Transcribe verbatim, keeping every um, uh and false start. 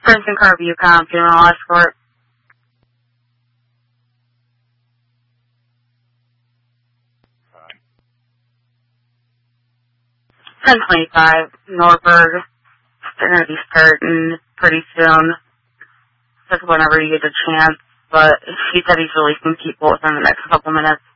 Princeton Car Bucom, funeral escort. ten twenty-five, Norberg. They're going to be starting pretty soon. Just whenever you get a chance. But he said he's releasing people within the next couple minutes.